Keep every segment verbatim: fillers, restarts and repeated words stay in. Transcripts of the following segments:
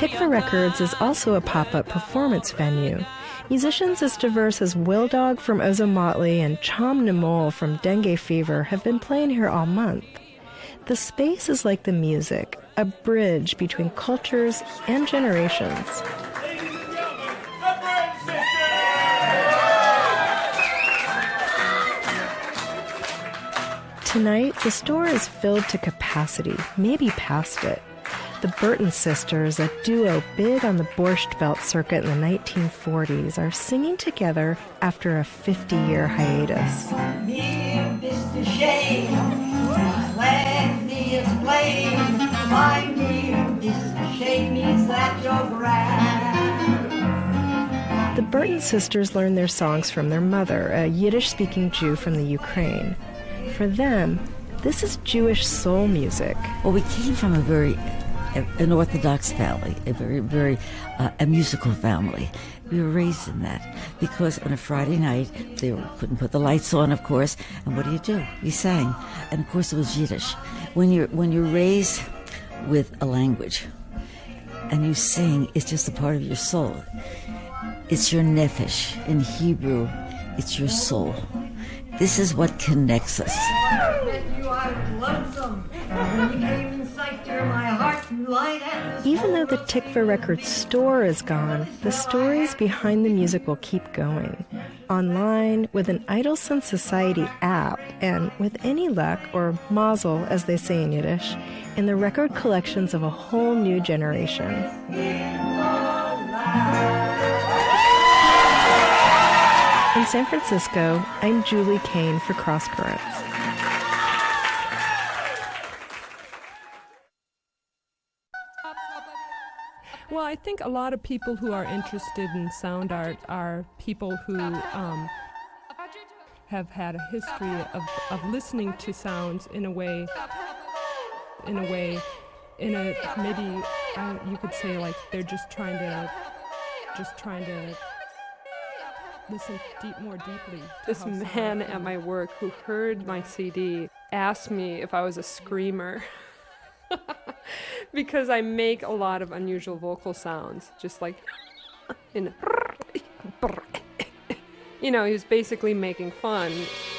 Tikva Records is also a pop-up performance venue. Musicians as diverse as Will Dog from Ozomatli and Chom Nimol from Dengue Fever have been playing here all month. The space is like the music, a bridge between cultures and generations. Tonight, the store is filled to capacity, maybe past it. The Burton sisters, a duo big on the Borscht Belt circuit in the nineteen forties, are singing together after a fifty-year hiatus. The Burton sisters learned their songs from their mother, a Yiddish-speaking Jew from the Ukraine. For them, this is Jewish soul music. Well, we came from a very an Orthodox family, a very, very uh, a musical family. We were raised in that because on a Friday night, they couldn't put the lights on, of course, and what do you do? You sang, and of course it was Yiddish. When you're when you're raised with a language and you sing, it's just a part of your soul. It's your nefesh. In Hebrew, it's your soul. This is what connects us. Even though the Tikva Records store is gone, the stories behind the music will keep going. Online, with an Idelson Society app, and with any luck, or mazel, as they say in Yiddish, in the record collections of a whole new generation. In San Francisco, I'm Julie Kane for Cross Currents. Well, I think a lot of people who are interested in sound art are people who um, have had a history of, of listening to sounds in a way, in a way, in a maybe uh, you could say like they're just trying to, just trying to listen deep, more deeply. This man at my work who heard my C D asked me if I was a screamer because I make a lot of unusual vocal sounds, just like in you know, he was basically making fun.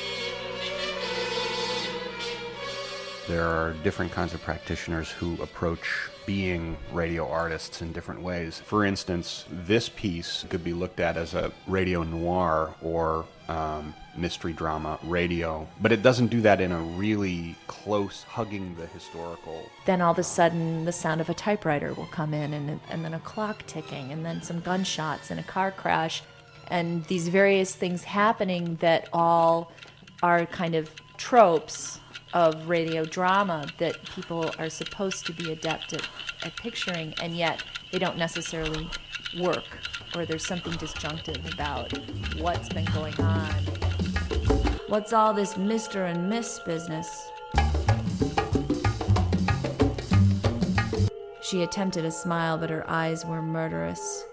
There are different kinds of practitioners who approach being radio artists in different ways. For instance, this piece could be looked at as a radio noir or um, mystery drama radio, but it doesn't do that in a really close, hugging the historical. Then all of a sudden the sound of a typewriter will come in, and, and then a clock ticking, and then some gunshots and a car crash, and these various things happening that all are kind of tropes of radio drama that people are supposed to be adept at, at picturing, and yet they don't necessarily work, or there's something disjunctive about what's been going on. What's all this Mister and Miss business? She attempted a smile, but her eyes were murderous.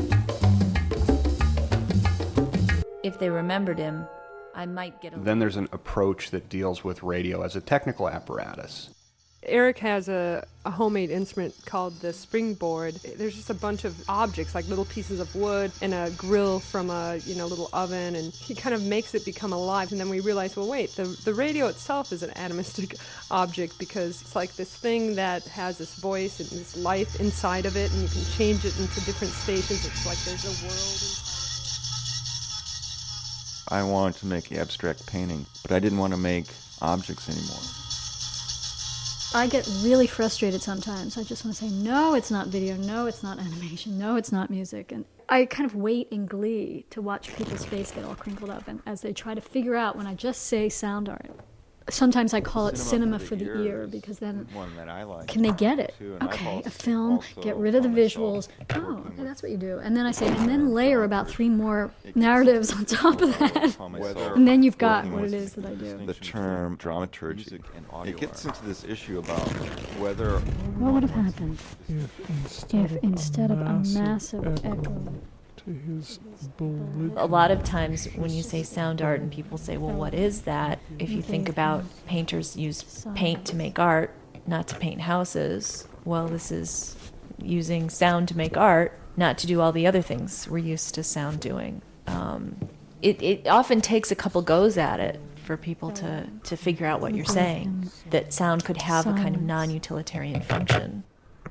If they remembered him, I might get a... Then there's an approach that deals with radio as a technical apparatus. Eric has a, a homemade instrument called the springboard. There's just a bunch of objects, like little pieces of wood and a grill from a you know little oven, and he kind of makes it become alive. And then we realize, well, wait, the, the radio itself is an atomistic object, because it's like this thing that has this voice and this life inside of it, and you can change it into different stations. It's like there's a world inside. I wanted to make abstract painting, but I didn't want to make objects anymore. I get really frustrated sometimes. I just want to say, no, it's not video, no, it's not animation, no, it's not music. And I kind of wait in glee to watch people's face get all crinkled up, and as they try to figure out when I just say sound art. Sometimes I call it cinema for the ear, because then can they get it? Okay, a film, get rid of the visuals. Oh, okay, that's what you do. And then I say, and then layer about three more narratives on top of that. And then you've got what it is that I do. The term dramaturgy, it gets into this issue about whether... What would have happened if instead of a massive echo... A lot of times when you say sound art and people say, well, what is that? If you think about painters use paint to make art, not to paint houses, well, this is using sound to make art, not to do all the other things we're used to sound doing. Um, it, it often takes a couple goes at it for people to, to figure out what you're saying, that sound could have a kind of non-utilitarian function.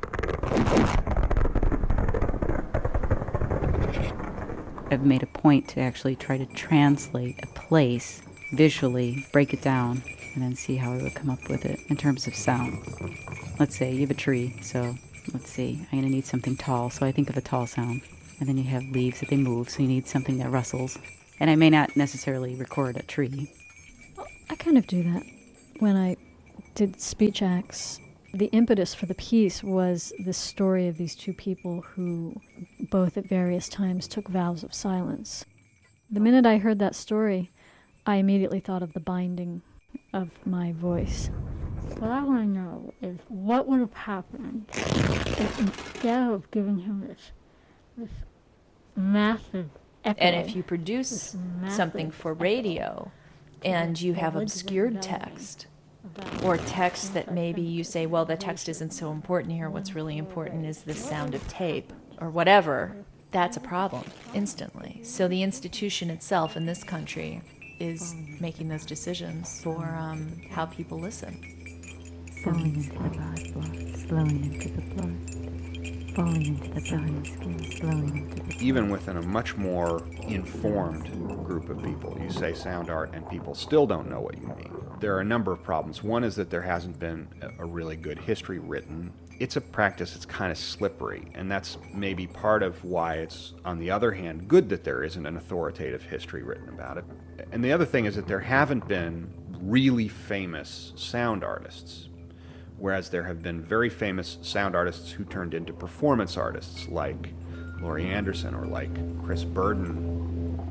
I've made a point to actually try to translate a place visually, break it down, and then see how I would come up with it in terms of sound. Let's say you have a tree, so let's see, I'm going to need something tall, so I think of a tall sound. And then you have leaves that they move, so you need something that rustles. And I may not necessarily record a tree. I kind of do that. When I did speech acts, the impetus for the piece was the story of these two people who both at various times took vows of silence. The minute I heard that story, I immediately thought of the binding of my voice. What I want to know is what would have happened if instead of giving him this, this massive echo, and if you produce something for radio and you have obscured text, or text that maybe you say, well, the text isn't so important here, what's really important is the sound of tape, or whatever, that's a problem instantly. So the institution itself in this country is making those decisions for um, how people listen. Falling into the blood, blood, slowing into the blood, falling into the blood, skin, slowing into the blood. Even within a much more informed group of people, you say sound art and people still don't know what you mean. There are a number of problems. One is that there hasn't been a really good history written. It's a practice that's kind of slippery, and that's maybe part of why it's, on the other hand, good that there isn't an authoritative history written about it. And the other thing is that there haven't been really famous sound artists, whereas there have been very famous sound artists who turned into performance artists, like Laurie Anderson or like Chris Burden.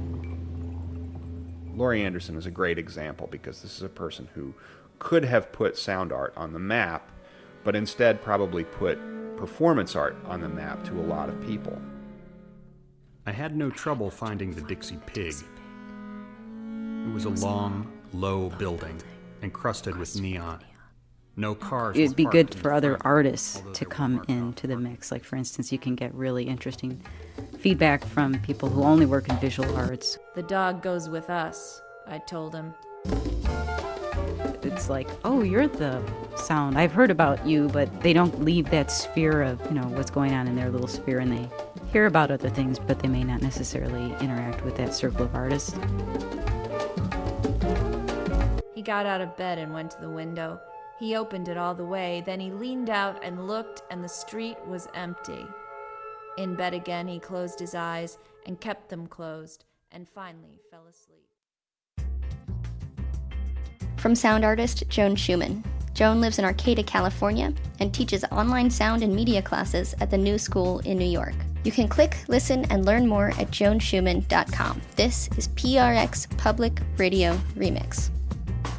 Laurie Anderson is a great example because this is a person who could have put sound art on the map, but instead probably put performance art on the map to a lot of people. I had no trouble finding the Dixie Pig. It was a long, low building, encrusted with neon. No cars. It'd be good for other artists to come into the mix. Like, for instance, you can get really interesting feedback from people who only work in visual arts. The dog goes with us, I told him. It's like, oh, you're the sound. I've heard about you, but they don't leave that sphere of, you know, what's going on in their little sphere, and they hear about other things, but they may not necessarily interact with that circle of artists. He got out of bed and went to the window. He opened it all the way, then he leaned out and looked, and the street was empty. In bed again, he closed his eyes and kept them closed, and finally fell asleep. From sound artist Joan Schumann. Joan lives in Arcata, California, and teaches online sound and media classes at the New School in New York. You can click, listen, and learn more at joan schumann dot com. This is P R X Public Radio Remix.